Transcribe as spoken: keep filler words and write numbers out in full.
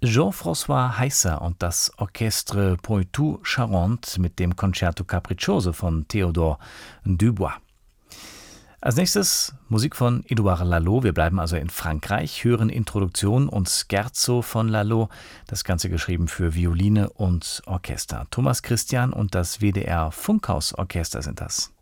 Jean-François Heisser und das Orchestre Poitou-Charentes mit dem Concerto Capriccioso von Théodore Dubois. Als nächstes Musik von Édouard Lalo. Wir bleiben also in Frankreich, hören Introduktion und Scherzo von Lalo, das Ganze geschrieben für Violine und Orchester. Thomas Christian und das W D R Funkhausorchester sind das.